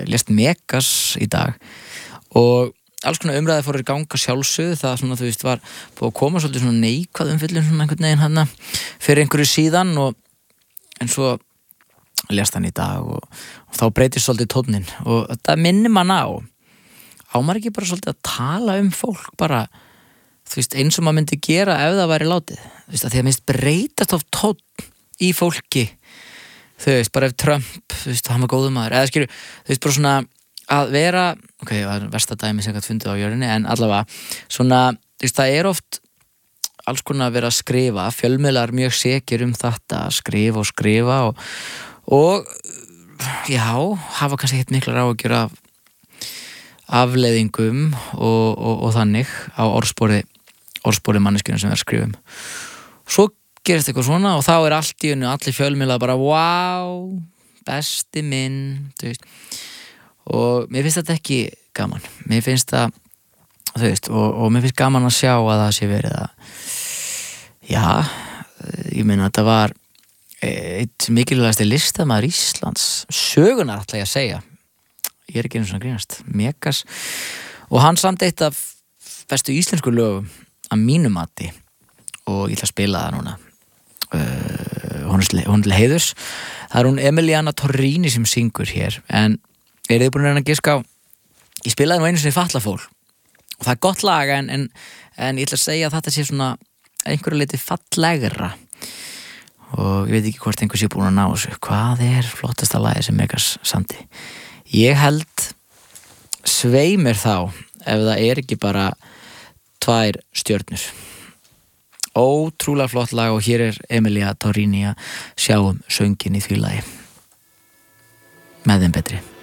lést Megas í dag og alls konar umræði fór í ganga sjálfsögðu, það svona, þú veist, var búið að koma svolítið svona neikvæð umfyllun svona einhvern veginn hana fyrir einhverju síðan en svo lést hann í dag og þá breytist svolítið tónninn og þetta minnir mann á maður ekki bara svolítið að tala fólk bara, þú veist, eins og maður myndi gera ef það væri látið, þú veist, að því að minnst breytast of tónn í fólki, þú veist, bara ef Trump, þú veist, hann var góður maður, eða skilur, þú veist, bara svona að vera, ok, það er versta dæmi sem gætt fundið á jörðinni, en allavega svona, þú veist, það oft alls konar að vera að skrifa, fjölmiðlar mjög sekir þetta, að skrifa og já, hafa kannski ekkert miklar áhyggjur af afleiðingum og þannig á orðspori manneskjunum sem er að skrifa svo gerist eitthvað svona og þá allt í einu allir fjölmiðlar bara, wow, besti minn, þú veist og mér finnst þetta ekki gaman mér finnst það, þú veist og mér finnst gaman að sjá að það sé verið að já, ég meina þetta var eitt mikilvægasti listamaður Íslands sögunar ætla ég að segja ég ekki einu svona grínast, Megas og hann samt eitt af bestu íslensku lögum að mínu mati og ég ætla að spila það núna hún til heiðurs það hún Emiliana Torrini sem syngur hér en þið búin að giska á ég spilaði einu sinni Fatlafól og það gott lag en ég ætla að segja að þetta sé svona einhverju leiti fallegra og ég veit ekki hvort einhver sé búin að ná þessu hvað flottasta lagið sem Megas samdi ég held svei mér þá ef það ekki bara 2 stjörnur ótrúlega flott lag og hér Emilia Torrini að sjá söngin í því lagi með þeim betri